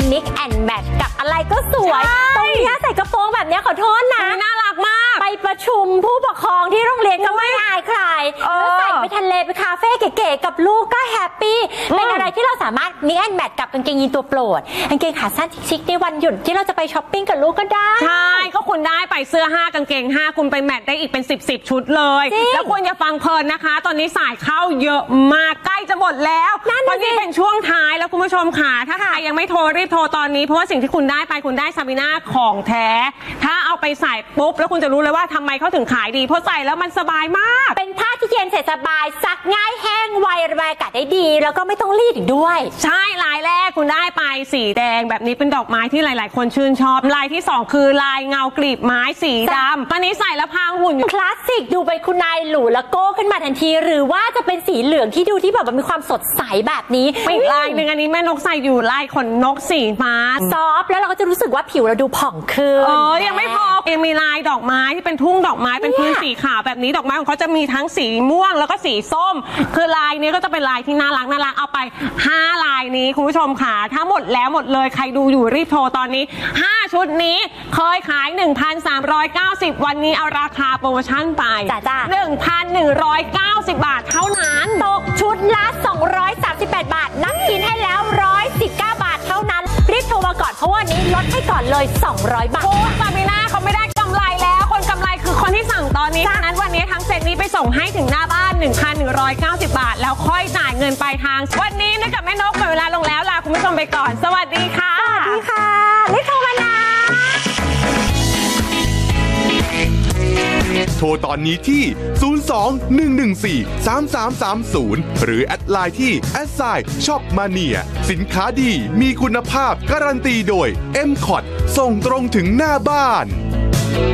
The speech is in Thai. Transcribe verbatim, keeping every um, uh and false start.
mix and match กับอะไรก็สวยตรงนี้ใส่กระโปรงแบบนี้ขอโทษนะน่ารักมากไปประชุมผู้ปกครองที่โรงเรียนก็ไม่อายใครแล้วใส่ไปทะเลไปคาเฟ่เก๋ๆกับลูกก็แฮปปี้เป็นอะไรที่เราสามารถ mix and match กับกางเกงยีนตัวโปรดกางเกงขาสั้นชิคๆในวันหยุดที่เราจะไปช้อปปิ้งกับลูกก็ได้ใช่ก็คุณได้ไปเสื้อห้ากางเกงห้าคุณไปแมทได้อีกเป็นสิบสิบชุดเลยแล้วคุณอย่าฟังเพลินนะคะตอนนี้สายเข้าเยอะมากใกล้จะหมดแล้ววันนี้เป็นช่วงท้ายแล้วคุณผู้ชมค่ะถ้าใครยังไม่โทรรีบโทรตอนนี้เพราะว่าสิ่งที่คุณได้ไปคุณได้ซาบีน่าของแท้ถ้าเอาไปใส่ปุ๊บแล้วคุณจะรู้เลยว่าทำไมเขาถึงขายดีเพราะใส่แล้วมันสบายมากเป็นผ้าที่เย็นใส่สบายซักง่ายแห้งไวระบายอากาศได้ดีแล้วก็ไม่ต้องรีดอีกด้วยใช่ลายแรกคุณได้ไปสีแดงแบบนี้เป็นดอกไม้ที่หลายๆคนชื่นชอบลายที่สองคือลายเงากลีบไม้สีดำวันนี้ใส่แล้วพางหุ่นคลาสสิกดูไปคุณนายหรูแล้วโก้ขึ้นมาทันทีหรือว่าจะเป็นสีเหลืองที่ดูที่แบบมีความสดใสแบบนี้อีกลายหนึ่งอันนี้แม่นกใส่อยู่ลายขนนกสีฟ้าซอฟแล้วเราก็จะรู้สึกว่าผิวเราดูผ่องขึ้นเออยังไม่พอยังมีลายดอกไม้ที่เป็นทุ่งดอกไม้เป็นพื้นสีขาวแบบนี้ดอกไม้ของเขาจะมีทั้งสีม่วงแล้วก็สีส้มคือลายนี้ก็จะเป็นลายที่น่ารักน่ารักเอาไปห้าลายนี้คุณผู้ชมค่ะถ้าหมดแล้วหมดเลยใครดูอยู่รีบโทรตอนนี้ห้าชุดนี้เคยขาย หนึ่งพันสามร้อยเก้าสิบ วันนี้เอาราคาโปรโมชั่นไป หนึ่งพันหนึ่งร้อยเก้าสิบ บาทเท่านั้นตกชุดละสองร้อยสามสิบแปดบาทนับชิ้นให้แล้วหนึ่งร้อยสิบเก้าบาทเท่านั้นรีบโทรมาก่อนเพราะวันนี้ลดให้ก่อนเลยสองร้อยบาทคุณซาบีน่าเขาไม่ได้กำไรแล้วคนกำไรคือคนที่สั่งตอนนี้ฉะนั้นวันนี้ทั้งเซ็ตนี้ไปส่งให้ถึงหน้าบ้าน หนึ่งพันหนึ่งร้อยเก้าสิบ บาทแล้วค่อยจ่ายเงินปลายทางวันนี้นะกับแม่นกหมดเวลาลงแล้วลาคุณผู้ชมไปก่อนสวัสดีค่ะสวัสดีค่ะรีบโทรมานะโทรตอนนี้ที่ ศูนย์ สอง หนึ่ง หนึ่ง สี่ สาม สาม สาม ศูนย์ หรือแอดไลน์ที่ แอท ไซน์ ช็อปมาเนีย สินค้าดีมีคุณภาพการันตีโดย เอ็ม คอท ส่งตรงถึงหน้าบ้าน